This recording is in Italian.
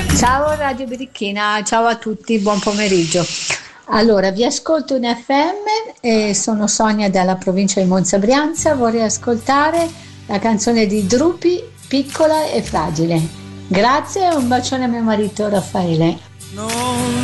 Ciao Radio Birichina, ciao a tutti, buon pomeriggio. Allora, vi ascolto in FM e sono Sonia dalla provincia di Monza Brianza. Vorrei ascoltare la canzone di Drupi, Piccola e fragile. Grazie e un bacione a mio marito Raffaele.